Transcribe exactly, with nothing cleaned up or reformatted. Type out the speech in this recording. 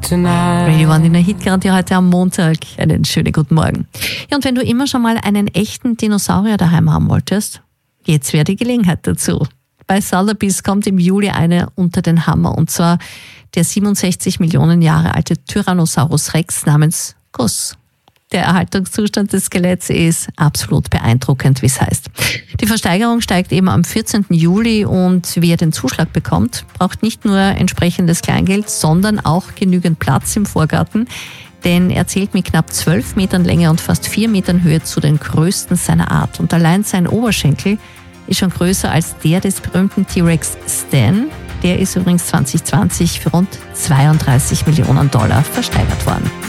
Radio One in der Hitgarant heute am Montag. Einen schönen guten Morgen. Ja, und wenn du immer schon mal einen echten Dinosaurier daheim haben wolltest, jetzt wäre die Gelegenheit dazu. Bei Sotheby's kommt im Juli eine unter den Hammer, und zwar der siebenundsechzig Millionen Jahre alte Tyrannosaurus Rex namens Gus. Der Erhaltungszustand des Skeletts ist absolut beeindruckend, wie es heißt. Die Versteigerung steigt eben am vierzehnten Juli, und wer den Zuschlag bekommt, braucht nicht nur entsprechendes Kleingeld, sondern auch genügend Platz im Vorgarten, denn er zählt mit knapp zwölf Metern Länge und fast vier Metern Höhe zu den größten seiner Art. Und allein sein Oberschenkel ist schon größer als der des berühmten T-Rex Stan. Der ist übrigens zwanzig zwanzig für rund zweiunddreißig Millionen Dollar versteigert worden.